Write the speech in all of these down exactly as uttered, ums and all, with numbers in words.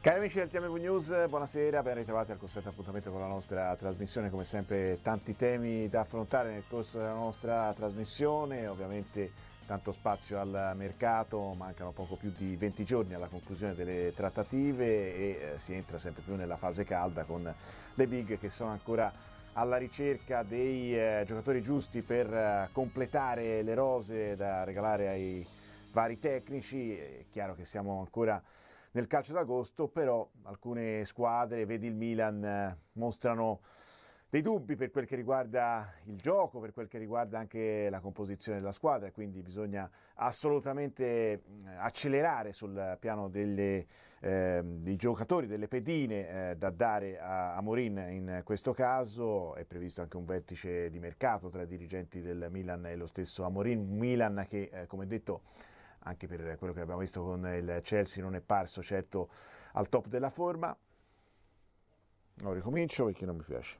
Cari amici del T M V News, buonasera, ben ritrovati al consueto appuntamento con la nostra trasmissione. Come sempre tanti temi da affrontare nel corso della nostra trasmissione, ovviamente tanto spazio al mercato, mancano poco più di venti giorni alla conclusione delle trattative e eh, si entra sempre più nella fase calda con le big che sono ancora alla ricerca dei eh, giocatori giusti per eh, completare le rose da regalare ai vari tecnici. È chiaro che siamo ancora nel calcio d'agosto, però alcune squadre, vedi il Milan, mostrano dei dubbi per quel che riguarda il gioco, per quel che riguarda anche la composizione della squadra, quindi bisogna assolutamente accelerare sul piano delle, eh, dei giocatori, delle pedine eh, da dare a Amorim. In questo caso è previsto anche un vertice di mercato tra i dirigenti del Milan e lo stesso Amorim, Milan che, eh, come detto, anche per quello che abbiamo visto con il Chelsea, non è parso certo al top della forma. No, ricomincio perché non mi piace.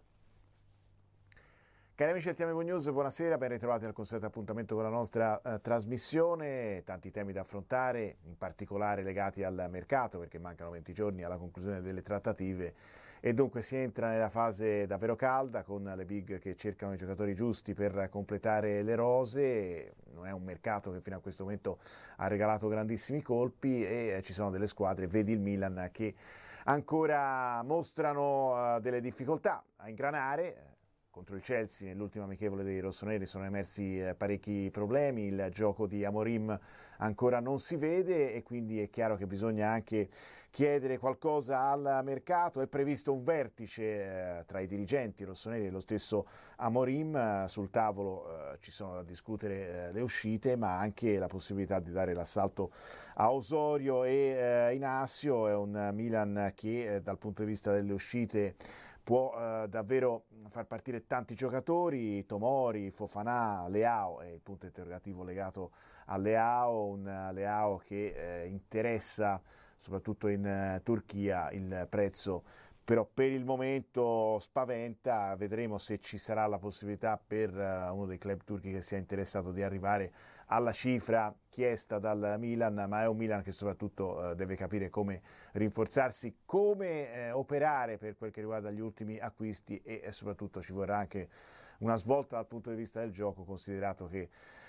Cari amici del T M V News, buonasera, ben ritrovati al consueto appuntamento con la nostra eh, trasmissione. Tanti temi da affrontare, in particolare legati al mercato, perché mancano venti giorni alla conclusione delle trattative e dunque si entra nella fase davvero calda con le big che cercano i giocatori giusti per completare le rose. Non è un mercato che fino a questo momento ha regalato grandissimi colpi e eh, ci sono delle squadre, vedi il Milan, che ancora mostrano uh, delle difficoltà a ingranare. Contro il Chelsea nell'ultima amichevole dei rossoneri sono emersi eh, parecchi problemi, il gioco di Amorim ancora non si vede e quindi è chiaro che bisogna anche chiedere qualcosa al mercato. È previsto un vertice eh, tra i dirigenti rossoneri e lo stesso Amorim, eh, sul tavolo eh, ci sono da discutere eh, le uscite, ma anche la possibilità di dare l'assalto a Osorio e eh, Inacio. È un Milan che eh, dal punto di vista delle uscite può eh, davvero far partire tanti giocatori, Tomori, Fofana, Leao, è il punto interrogativo legato a Leao, un Leao che eh, interessa soprattutto in eh, Turchia. Il prezzo però per il momento spaventa, vedremo se ci sarà la possibilità per uh, uno dei club turchi che sia interessato di arrivare alla cifra chiesta dal Milan, ma è un Milan che soprattutto uh, deve capire come rinforzarsi, come uh, operare per quel che riguarda gli ultimi acquisti e, e soprattutto ci vorrà anche una svolta dal punto di vista del gioco, considerato che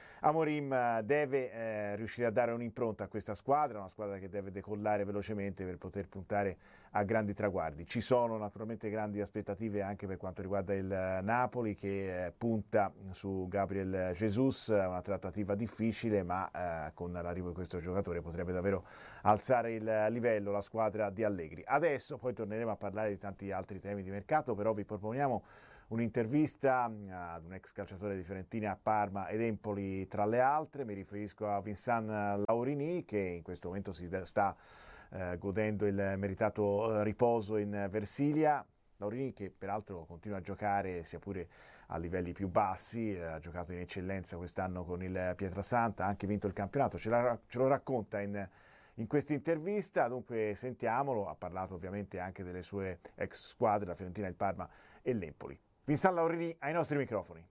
Amorim deve eh, riuscire a dare un'impronta a questa squadra, una squadra che deve decollare velocemente per poter puntare a grandi traguardi. Ci sono naturalmente grandi aspettative anche per quanto riguarda il Napoli, che eh, punta su Gabriel Jesus, una trattativa difficile, ma eh, con l'arrivo di questo giocatore potrebbe davvero alzare il livello la squadra di Allegri. Adesso poi torneremo a parlare di tanti altri temi di mercato, però vi proponiamo un'intervista ad un ex calciatore di Fiorentina, a Parma ed Empoli tra le altre. Mi riferisco a Vincent Laurini, che in questo momento si sta eh, godendo il meritato riposo in Versilia. Laurini che peraltro continua a giocare sia pure a livelli più bassi, ha giocato in eccellenza quest'anno con il Pietrasanta, ha anche vinto il campionato, ce, la, ce lo racconta in in questa intervista, dunque sentiamolo. Ha parlato ovviamente anche delle sue ex squadre, la Fiorentina, il Parma e l'Empoli. Vincent Laurini ai nostri microfoni.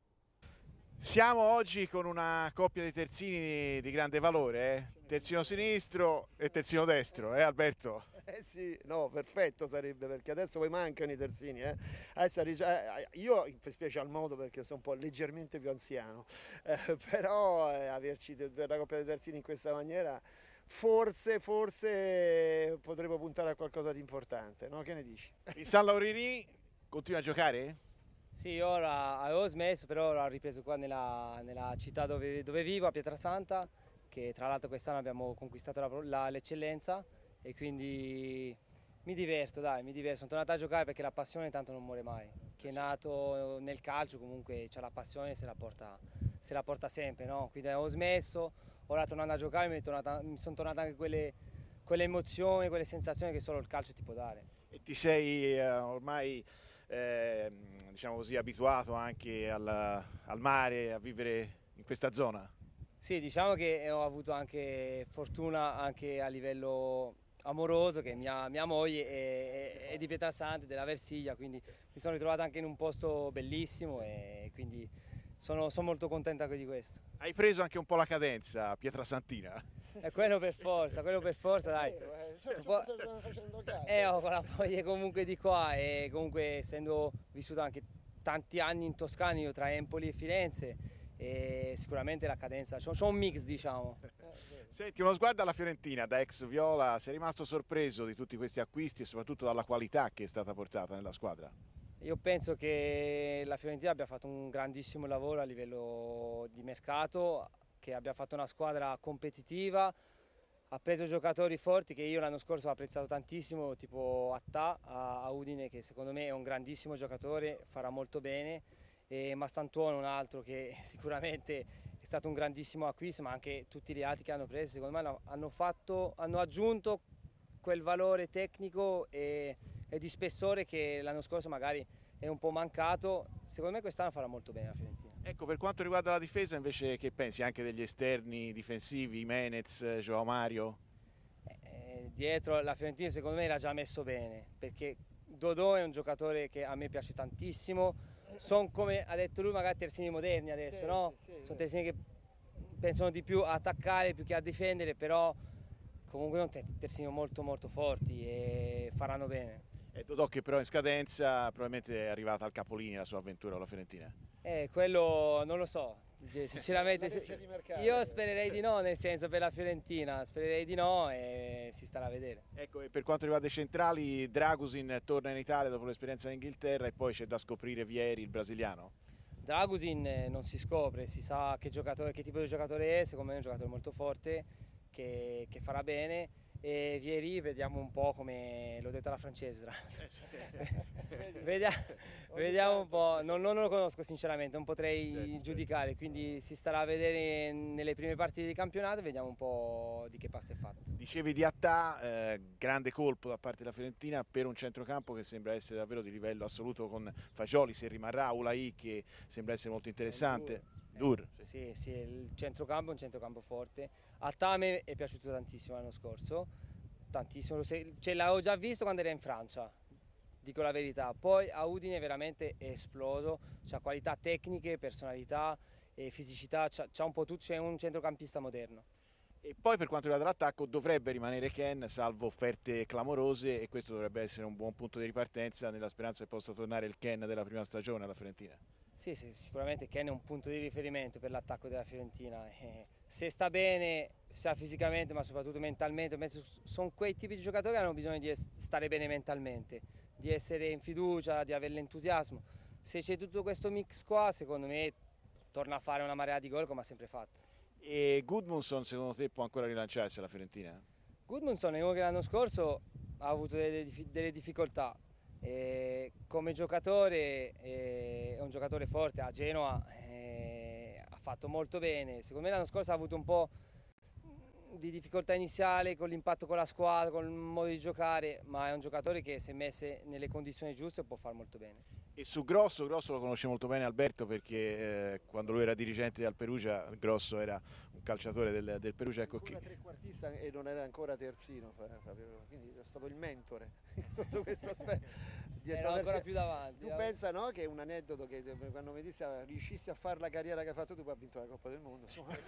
Siamo oggi con una coppia di terzini di grande valore, eh? Terzino sinistro e terzino destro, eh Alberto? Eh sì, no, perfetto sarebbe, perché adesso poi mancano i terzini, eh. Adesso, io in special modo perché sono un po' leggermente più anziano, eh, però eh, averci per la coppia di terzini in questa maniera forse, forse potremmo puntare a qualcosa di importante, no? Che ne dici? Vincent Laurini continua a giocare? Sì, ora avevo smesso, però ora ho ripreso qua nella, nella città dove, dove vivo, a Pietrasanta, che tra l'altro quest'anno abbiamo conquistato la, la, l'eccellenza e quindi mi diverto, dai, mi diverto. Sono tornato a giocare perché la passione tanto non muore mai. Chi è nato nel calcio comunque ha la passione e se la porta, se la porta sempre, no? Quindi avevo smesso, ora tornando a giocare mi, tornata, mi sono tornate anche quelle, quelle emozioni, quelle sensazioni che solo il calcio ti può dare. E ti sei eh, ormai eh, diciamo così, abituato anche al, al mare, a vivere in questa zona? Sì, diciamo che ho avuto anche fortuna anche a livello amoroso, che mia, mia moglie è, è di Pietrasanta, della Versilia, quindi mi sono ritrovato anche in un posto bellissimo e quindi sono, sono molto contento anche di questo. Hai preso anche un po' la cadenza pietrasantina? È quello per forza, quello per forza, dai. Eh, cioè, un po'... stanno facendo caso. Eh, ho con la moglie comunque di qua e comunque essendo vissuto anche tanti anni in Toscana, io tra Empoli e Firenze, e sicuramente la cadenza, c'è un mix diciamo. Senti, uno sguardo alla Fiorentina, da ex Viola, sei rimasto sorpreso di tutti questi acquisti e soprattutto dalla qualità che è stata portata nella squadra? Io penso che la Fiorentina abbia fatto un grandissimo lavoro a livello di mercato, che abbia fatto una squadra competitiva, ha preso giocatori forti che io l'anno scorso ho apprezzato tantissimo, tipo Attà a Udine, che secondo me è un grandissimo giocatore, farà molto bene, e Mastantuono un altro che sicuramente è stato un grandissimo acquisto, ma anche tutti gli altri che hanno preso secondo me hanno, fatto, hanno aggiunto quel valore tecnico e, e di spessore che l'anno scorso magari è un po' mancato. Secondo me quest'anno farà molto bene la Fiorentina. Ecco, per quanto riguarda la difesa invece, che pensi anche degli esterni difensivi, Menez, Joao Mario? Eh, dietro la Fiorentina secondo me l'ha già messo bene, perché Dodò è un giocatore che a me piace tantissimo, sono come ha detto lui magari terzini moderni adesso, sì, no? Sì, sì, sono terzini che pensano di più a attaccare più che a difendere, però comunque sono terzini molto molto forti e faranno bene. E Dodò che però in scadenza probabilmente è arrivata al capolinea la sua avventura con la Fiorentina. Eh, quello non lo so, sinceramente io spererei di no, nel senso per la Fiorentina, spererei di no e si starà a vedere. Ecco, e per quanto riguarda i centrali, Dragusin torna in Italia dopo l'esperienza in Inghilterra e poi c'è da scoprire Vieri, il brasiliano? Dragusin non si scopre, si sa che, giocatore, che tipo di giocatore è, secondo me è un giocatore molto forte, che, che farà bene. E Vieri vediamo un po' come l'ho detto alla francese. vediamo, vediamo un po', non, non lo conosco sinceramente, non potrei certo, giudicare, quindi si starà a vedere nelle prime partite di campionato e vediamo un po' di che pasta è fatto. Dicevi di Attà, eh, grande colpo da parte della Fiorentina per un centrocampo che sembra essere davvero di livello assoluto, con Fagioli se rimarrà, Ulai che sembra essere molto interessante. Dur. Eh, sì, sì, il centrocampo è un centrocampo forte. A me è piaciuto tantissimo l'anno scorso, tantissimo, ce l'avevo già visto quando era in Francia, dico la verità. Poi a Udine veramente è esploso, c'ha qualità tecniche, personalità e fisicità, c'ha un po' tutto, c'è un centrocampista moderno. E poi per quanto riguarda l'attacco dovrebbe rimanere Ken, salvo offerte clamorose, e questo dovrebbe essere un buon punto di ripartenza nella speranza che possa tornare il Ken della prima stagione alla Fiorentina. Sì, sì, sicuramente Ken è un punto di riferimento per l'attacco della Fiorentina. Eh, se sta bene, sia fisicamente ma soprattutto mentalmente, penso sono quei tipi di giocatori che hanno bisogno di stare bene mentalmente, di essere in fiducia, di avere l'entusiasmo. Se c'è tutto questo mix qua, secondo me torna a fare una marea di gol come ha sempre fatto. E Gudmundsson secondo te può ancora rilanciarsi alla Fiorentina? Gudmundsson è uno che l'anno scorso ha avuto delle, delle difficoltà. E come giocatore è un giocatore forte, a Genoa ha fatto molto bene, secondo me l'anno scorso ha avuto un po' di difficoltà iniziale con l'impatto con la squadra, con il modo di giocare, ma è un giocatore che se messe nelle condizioni giuste può fare molto bene. E su Grosso, Grosso lo conosce molto bene Alberto perché eh, quando lui era dirigente del Perugia, Grosso era un calciatore del, del Perugia. Ecco che... trequartista e non era ancora terzino, quindi è stato il mentore sotto questo aspetto. Era ancora più davanti. Tu eh. pensa no, che è un aneddoto che quando mi disse riuscissi a fare la carriera che hai fatto tu, poi ha vinto la Coppa del Mondo.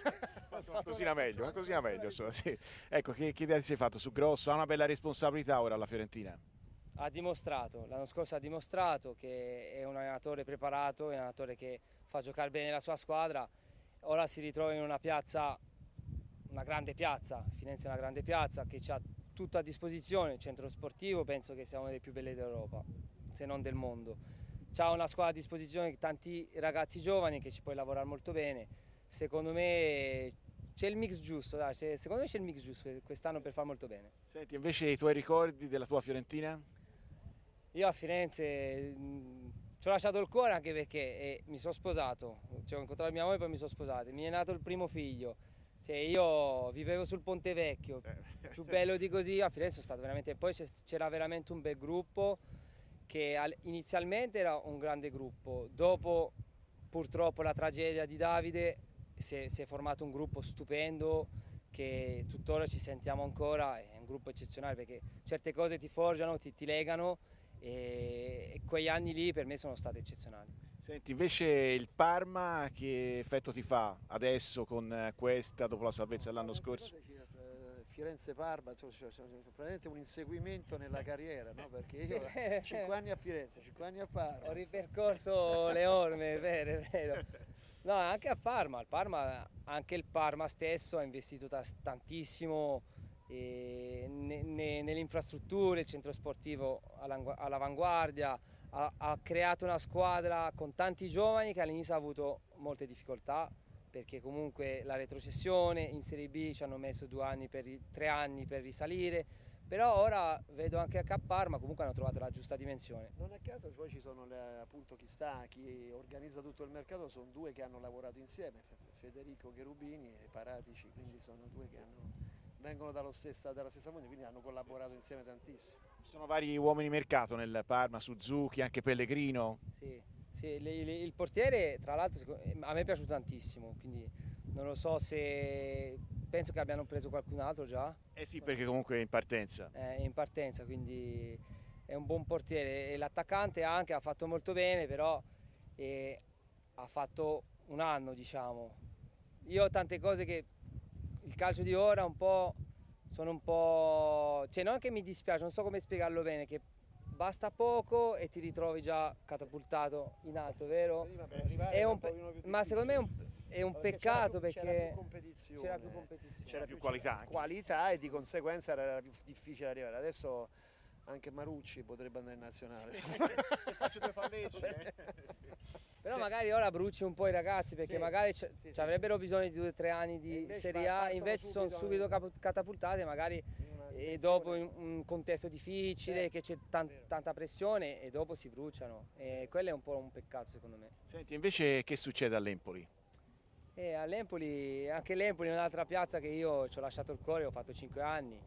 Cosina meglio, cosina meglio. Insomma, sì. Ecco, che, che idea ti sei fatto su Grosso? Ha una bella responsabilità ora alla Fiorentina? Ha dimostrato, l'anno scorso ha dimostrato che è un allenatore preparato, è un allenatore che fa giocare bene la sua squadra. Ora si ritrova in una piazza, una grande piazza, Firenze è una grande piazza che ha tutto a disposizione, il centro sportivo penso che sia una delle più belle d'Europa, se non del mondo. C'ha una squadra a disposizione, tanti ragazzi giovani che ci puoi lavorare molto bene. Secondo me c'è il mix giusto, dai, secondo me c'è il mix giusto quest'anno per fare molto bene. Senti, invece i tuoi ricordi della tua Fiorentina? Io a Firenze mh, ci ho lasciato il cuore anche perché eh, mi sono sposato, cioè, ho incontrato mia moglie e poi mi sono sposato, mi è nato il primo figlio. Cioè, io vivevo sul Ponte Vecchio, più bello di così, a Firenze sono stato veramente, poi c'era veramente un bel gruppo che inizialmente era un grande gruppo, dopo purtroppo la tragedia di Davide si è, si è formato un gruppo stupendo che tuttora ci sentiamo ancora, è un gruppo eccezionale perché certe cose ti forgiano, ti, ti legano e, e quegli anni lì per me sono stati eccezionali. Senti, invece il Parma che effetto ti fa adesso con questa, dopo la salvezza dell'anno scorso? Firenze-Parma, cioè, cioè, cioè, praticamente un inseguimento nella carriera, no? Perché io sì. cinque anni a Firenze, cinque anni a Parma. Ho ripercorso le orme, è vero, è vero. No, anche a Parma, al Parma, anche il Parma stesso ha investito tantissimo eh, ne, ne, nelle infrastrutture, il centro sportivo all'avanguardia, ha, ha creato una squadra con tanti giovani che all'inizio ha avuto molte difficoltà, perché comunque la retrocessione in Serie B ci hanno messo due anni per, tre anni per risalire, però ora vedo anche a Parma comunque hanno trovato la giusta dimensione. Non a caso poi ci sono le, appunto chi sta, chi organizza tutto il mercato, sono due che hanno lavorato insieme, Federico Cherubini e Paratici, quindi sono due che hanno, vengono dallo stessa, dalla stessa fonte, quindi hanno collaborato insieme tantissimo. Ci sono vari uomini mercato nel Parma, Suzuki, anche Pellegrino. Sì. Sì, il portiere tra l'altro a me è piaciuto tantissimo, quindi non lo so se penso che abbiano preso qualcun altro già. Eh sì, perché comunque è in partenza. È in partenza, quindi è un buon portiere e l'attaccante anche ha fatto molto bene, però eh, ha fatto un anno, diciamo. Io ho tante cose che il calcio di ora un po' sono un po', cioè non che mi dispiace, non so come spiegarlo bene, che basta poco e ti ritrovi già catapultato in alto, vero? È un, un ma secondo me è un, è un peccato perché c'era più competizione, c'era più, competizione. C'era più qualità, anche. qualità e di conseguenza era più difficile arrivare. Adesso anche Marucci potrebbe andare in nazionale. Faccio due palleggi, eh? Però magari ora bruci un po' i ragazzi perché sì, magari ci sì, sì. avrebbero bisogno di due o tre anni di Serie A, invece sono subito catapultate magari e dopo in un contesto difficile, eh, che c'è tan tanta pressione e dopo si bruciano e quello è un po' un peccato secondo me. Senti, invece che succede all'Empoli? Eh, all'Empoli, anche l'Empoli è un'altra piazza che io ci ho lasciato il cuore, ho fatto cinque anni,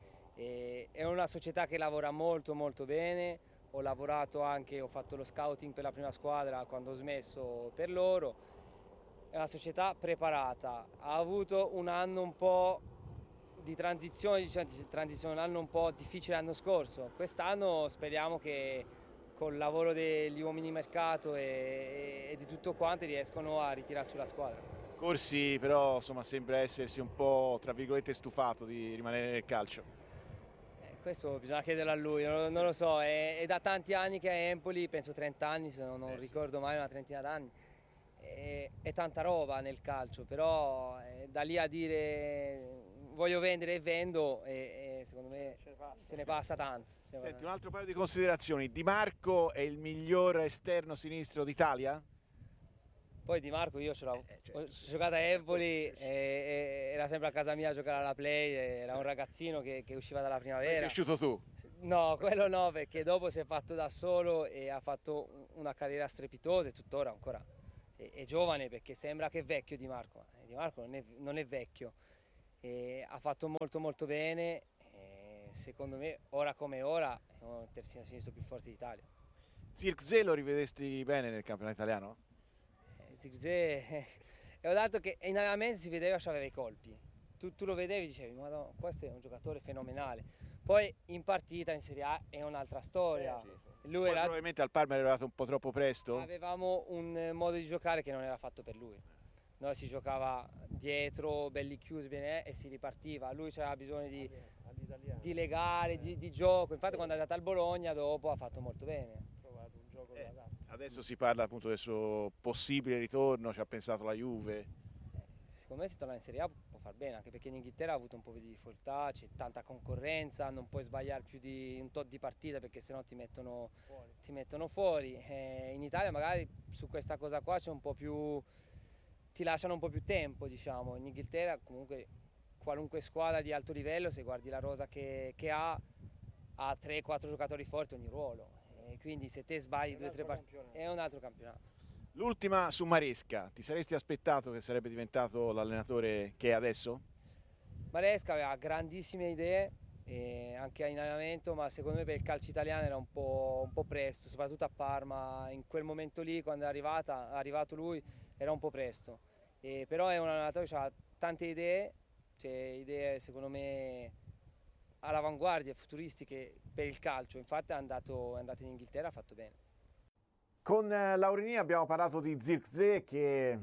e è una società che lavora molto molto bene, ho lavorato anche, ho fatto lo scouting per la prima squadra quando ho smesso per loro, è una società preparata, ha avuto un anno un po' di transizione, diciamo, di transizione, un anno un po' difficile l'anno scorso, quest'anno speriamo che col lavoro degli uomini mercato e, e di tutto quanto riescono a ritirarsi la squadra. Corsi però insomma sembra essersi un po' tra virgolette stufato di rimanere nel calcio. Eh, questo bisogna chiederlo a lui, non, non lo so, è, è da tanti anni che è a Empoli, penso trenta anni se non, non eh, ricordo sì. mai, una trentina d'anni, è, è tanta roba nel calcio, però eh, da lì a dire voglio vendere e vendo e, e secondo me ce ne passa, ce ne passa tanto. Senti, un altro paio di considerazioni, Di Marco è il miglior esterno sinistro d'Italia? Poi Di Marco io ce l'ho eh, certo. Ho giocato a Empoli, e, e, era sempre a casa mia a giocare alla play, era un ragazzino che, che usciva dalla primavera. Sei cresciuto tu? No, quello no, perché dopo si è fatto da solo e ha fatto una carriera strepitosa e tuttora ancora è, è giovane, perché sembra che è vecchio Di Marco, Di Marco non è, non è vecchio. E ha fatto molto molto bene e secondo me ora come ora è un terzino sinistro più forte d'Italia. Zirkzee lo rivedesti bene nel campionato italiano? Eh, Zirkzee eh, ho dato che in allenamento si vedeva che aveva i colpi, tu, tu lo vedevi e dicevi ma no, questo è un giocatore fenomenale, poi in partita in Serie A è un'altra storia. Eh, sì, sì. Lui era... probabilmente al Parma era arrivato un po' troppo presto? Avevamo un modo di giocare che non era fatto per lui. Noi si giocava dietro, belli chiusi bene, e si ripartiva, lui aveva bisogno di, di legare, di, di gioco, infatti quando è andato al Bologna dopo ha fatto molto bene. Ha trovato un gioco eh, adatto. Adesso si parla appunto del suo possibile ritorno, ci ha pensato la Juve. Eh, secondo me se torna in Serie A può far bene, anche perché in Inghilterra ha avuto un po' di difficoltà, c'è tanta concorrenza, non puoi sbagliare più di un tot di partite perché sennò ti mettono fuori. Ti mettono fuori. Eh, in Italia magari su questa cosa qua c'è un po' più... ti lasciano un po' più tempo, diciamo. In Inghilterra comunque qualunque squadra di alto livello, se guardi la rosa che, che ha, ha tre quattro giocatori forti ogni ruolo, e quindi se te sbagli due o tre partite è un altro campionato. L'ultima su Maresca, ti saresti aspettato che sarebbe diventato l'allenatore che è adesso? Maresca aveva grandissime idee, eh, anche in allenamento, ma secondo me per il calcio italiano era un po', un po' presto, soprattutto a Parma, in quel momento lì quando è, arrivata, è arrivato lui era un po' presto, eh, però è un allenatore che ha tante idee, cioè idee secondo me all'avanguardia, futuristiche per il calcio, infatti è andato, è andato in Inghilterra, ha fatto bene. Con Laurini abbiamo parlato di Zirkzee che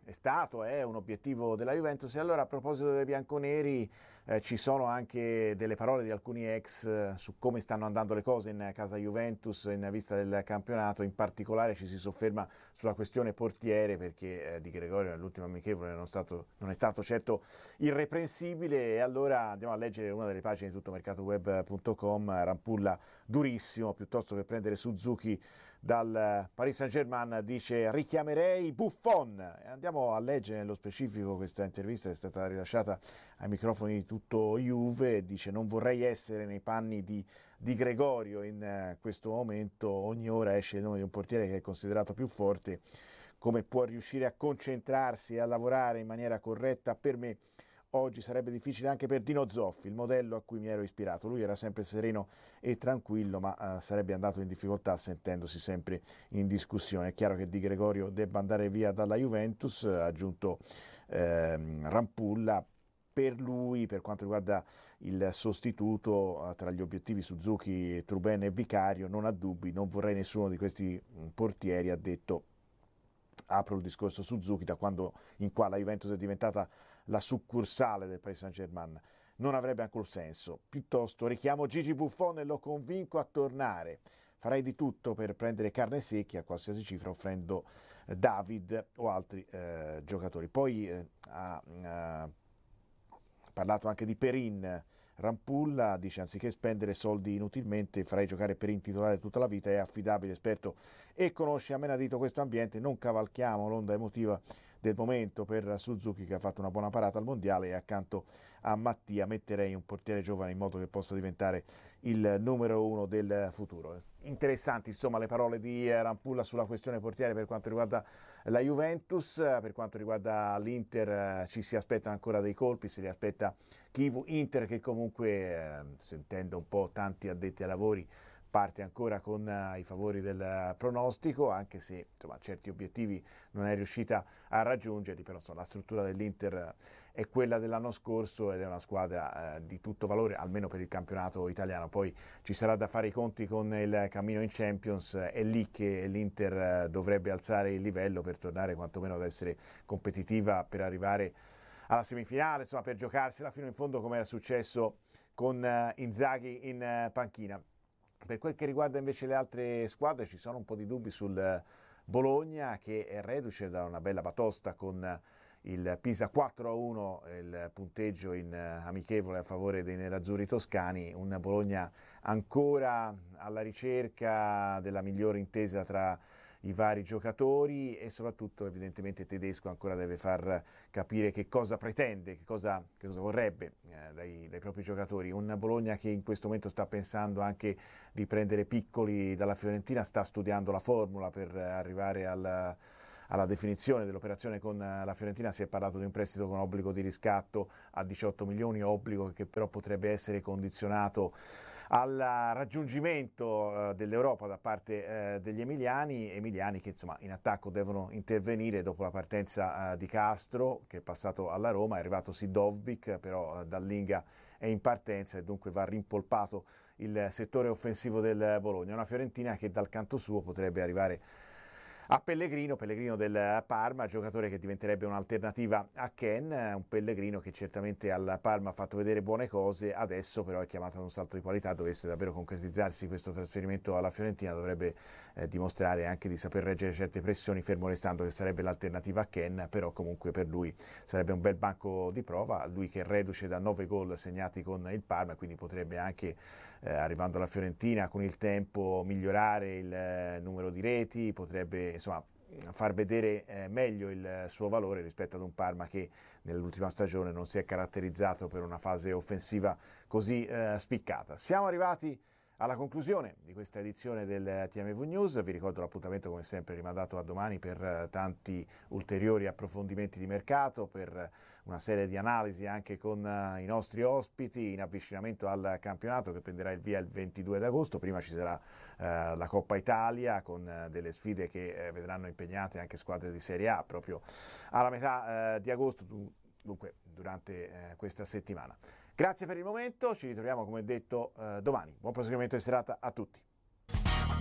è stato, è un obiettivo della Juventus. E allora, a proposito dei bianconeri, eh, ci sono anche delle parole di alcuni ex eh, su come stanno andando le cose in casa Juventus in vista del campionato. In particolare ci si sofferma sulla questione portiere, perché eh, Di Gregorio nell'ultimo amichevole non, stato, non è stato certo irreprensibile. E allora andiamo a leggere una delle pagine di tuttomercatoweb punto com. Rampulla durissimo, piuttosto che prendere Suzuki dal Paris Saint-Germain dice richiamerei Buffon. E andiamo a leggere nello specifico questa intervista che è stata rilasciata ai microfoni di Tutto Juve. Dice: non vorrei essere nei panni di Di Gregorio in uh, questo momento, ogni ora esce il nome di un portiere che è considerato più forte. Come può riuscire a concentrarsi e a lavorare in maniera corretta? Per me oggi sarebbe difficile anche per Dino Zoffi, il modello a cui mi ero ispirato. Lui era sempre sereno e tranquillo, ma uh, sarebbe andato in difficoltà sentendosi sempre in discussione. È chiaro che Di Gregorio debba andare via dalla Juventus, ha aggiunto ehm, Rampulla. Per lui, per quanto riguarda il sostituto, tra gli obiettivi Suzuki, Truben e Vicario, non ha dubbi, non vorrei nessuno di questi portieri, ha detto. Apro il discorso Suzuki, da quando in qua la Juventus è diventata la succursale del Paris Saint-Germain. Non avrebbe alcun senso. Piuttosto richiamo Gigi Buffon e lo convinco a tornare. Farei di tutto per prendere carne secchia a qualsiasi cifra, offrendo David o altri eh, giocatori. Poi eh, ha... ha parlato anche di Perin. Rampulla dice: anziché spendere soldi inutilmente farei giocare Perin titolare tutta la vita, è affidabile, esperto e conosce a menadito questo ambiente. Non cavalchiamo l'onda emotiva del momento per Suzuki, che ha fatto una buona parata al mondiale, e accanto a Mattia metterei un portiere giovane in modo che possa diventare il numero uno del futuro. Interessanti insomma le parole di Rampulla sulla questione portiere per quanto riguarda la Juventus. Per quanto riguarda l'Inter ci si aspettano ancora dei colpi, se li aspetta Chivu. Inter che comunque, eh, sentendo un po' tanti addetti ai lavori, parte ancora con uh, i favori del pronostico, anche se insomma, certi obiettivi non è riuscita a raggiungerli, però insomma, la struttura dell'Inter è quella dell'anno scorso ed è una squadra uh, di tutto valore, almeno per il campionato italiano. Poi ci sarà da fare i conti con il cammino in Champions, è lì che l'Inter uh, dovrebbe alzare il livello per tornare quantomeno ad essere competitiva, per arrivare alla semifinale, insomma per giocarsela fino in fondo come era successo con uh, Inzaghi in uh, panchina. Per quel che riguarda invece le altre squadre ci sono un po' di dubbi sul Bologna, che è reduce da una bella batosta con il Pisa quattro a uno, il punteggio in amichevole a favore dei nerazzurri toscani. Un Bologna ancora alla ricerca della migliore intesa tra i vari giocatori e soprattutto evidentemente Tedesco ancora deve far capire che cosa pretende, che cosa, che cosa vorrebbe eh, dai, dai propri giocatori. Un Bologna che in questo momento sta pensando anche di prendere Piccoli dalla Fiorentina, sta studiando la formula per arrivare al, alla definizione dell'operazione con la Fiorentina. Si è parlato di un prestito con obbligo di riscatto a diciotto milioni, obbligo che però potrebbe essere condizionato al raggiungimento eh, dell'Europa da parte eh, degli emiliani, emiliani che insomma in attacco devono intervenire dopo la partenza eh, di Castro, che è passato alla Roma. È arrivato Sidovbic, però eh, dall'Inga è in partenza e dunque va rimpolpato il settore offensivo del Bologna. Una Fiorentina che dal canto suo potrebbe arrivare a Pellegrino, Pellegrino del Parma, giocatore che diventerebbe un'alternativa a Ken, un Pellegrino che certamente al Parma ha fatto vedere buone cose, adesso però è chiamato ad un salto di qualità. Dovesse davvero concretizzarsi questo trasferimento alla Fiorentina, dovrebbe eh, dimostrare anche di saper reggere certe pressioni, fermo restando che sarebbe l'alternativa a Ken, però comunque per lui sarebbe un bel banco di prova, lui che è reduce da nove gol segnati con il Parma, quindi potrebbe anche, eh, arrivando alla Fiorentina, con il tempo migliorare il eh, numero di reti, potrebbe insomma far vedere eh, meglio il suo valore rispetto ad un Parma che nell'ultima stagione non si è caratterizzato per una fase offensiva così eh, spiccata. Siamo arrivati alla conclusione di questa edizione del T M V News. Vi ricordo l'appuntamento come sempre rimandato a domani per eh, tanti ulteriori approfondimenti di mercato, per una serie di analisi anche con uh, i nostri ospiti in avvicinamento al campionato che prenderà il via il ventidue agosto. Prima ci sarà uh, la Coppa Italia con uh, delle sfide che uh, vedranno impegnate anche squadre di Serie A proprio alla metà uh, di agosto, dunque durante uh, questa settimana. Grazie per il momento, ci ritroviamo come detto uh, domani. Buon proseguimento di serata a tutti.